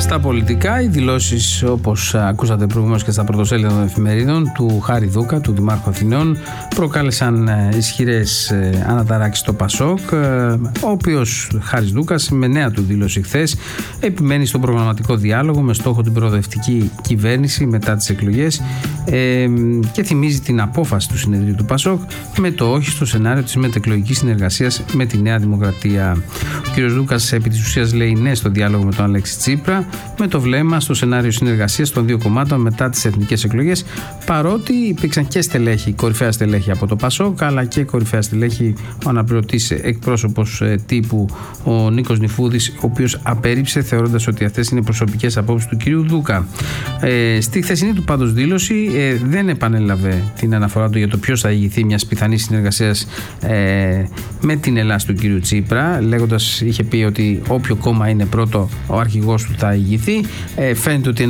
Στα πολιτικά, οι δηλώσεις, όπως ακούσατε προηγουμένως και στα πρωτοσέλιδα των εφημερίδων, του Χάρη Δούκα, του Δημάρχου Αθηνών, προκάλεσαν ισχυρές αναταράξεις στο ΠΑΣΟΚ, ο οποίος Χάρης Δούκας, με νέα του δήλωση χθες, επιμένει στον προγραμματικό διάλογο με στόχο την προοδευτική κυβέρνηση μετά τις εκλογές και θυμίζει την απόφαση του συνεδρίου του ΠΑΣΟΚ με το όχι στο σενάριο της μετεκλογικής συνεργασίας με τη Νέα Δημοκρατία. Ο κ. Δούκας επί της ουσίας λέει ναι στο διάλογο με τον Αλέξη Τσίπρα, με το βλέμμα στο σενάριο συνεργασίας των δύο κομμάτων μετά τις εθνικές εκλογές, παρότι υπήρξαν και στελέχη, κορυφαία στελέχη από το ΠΑΣΟΚ, αλλά και κορυφαία στελέχη, ο αναπληρωτής εκπρόσωπος τύπου, ο Νίκος Νιφούδης, ο οποίος απέρριψε θεωρώντας ότι αυτές είναι προσωπικές απόψεις του κυρίου Δούκα. Στη χθεσινή του πάντως δήλωση δεν επανέλαβε την αναφορά του για το ποιος θα ηγηθεί μιας πιθανής συνεργασίας με την Ελλάς του κυρίου Τσίπρα, λέγοντας, είχε πει ότι όποιο κόμμα είναι πρώτο, ο αρχηγός του θα ηγηθεί. Φαίνεται ότι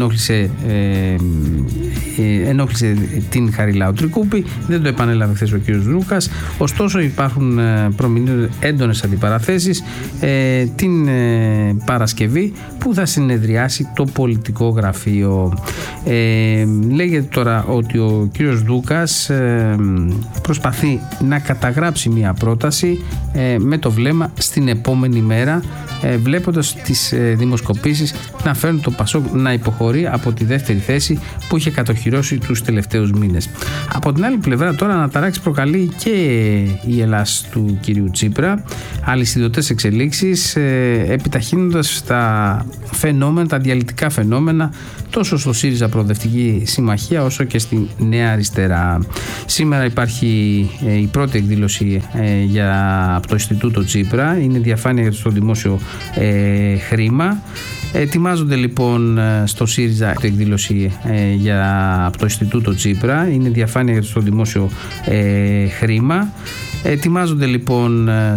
ενόχλησε την Χαριλάου Τρικούπη, δεν το επανέλαβε χθες ο κύριος Δούκας. Ωστόσο υπάρχουν έντονες αντιπαραθέσεις την Παρασκευή που θα συνεδριάσει το πολιτικό γραφείο. Λέγεται τώρα ότι ο κύριος Δούκας προσπαθεί να καταγράψει μια πρόταση με το βλέμμα στην επόμενη μέρα, βλέποντας τις δημοσκοπήσεις να φέρουν το ΠΑΣΟΚ να υποχωρεί από τη δεύτερη θέση που είχε κατοχυρώσει τους τελευταίους μήνες. Από την άλλη πλευρά τώρα αναταράξεις προκαλεί και η Ελλάς του κυρίου Τσίπρα, αλυσιδωτές εξελίξεις, επιταχύνοντας τα φαινόμενα, τα διαλυτικά φαινόμενα τόσο στο ΣΥΡΙΖΑ Προοδευτική Συμμαχία όσο και στη Νέα Αριστερά. Σήμερα υπάρχει η πρώτη εκδήλωση από το Ινστιτούτο Τσίπρα, είναι διαφάνεια στο δημόσιο χρήμα. Ετοιμάζονται λοιπόν στο ΣΥΡΙΖΑ την εκδήλωση από το Ινστιτούτο Τσίπρα, είναι διαφάνεια στο δημόσιο χρήμα. Ετοιμάζονται λοιπόν